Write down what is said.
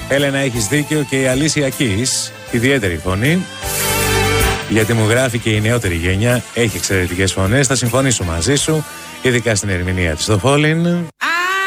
Έλενα, έχεις δίκιο, και η Αλήσια Keys, ιδιαίτερη φωνή. Γιατί μου γράφει και η νεότερη γενιά έχει εξαιρετικές φωνές. Θα συμφωνήσω μαζί σου, ειδικά στην ερμηνεία της στο Falling.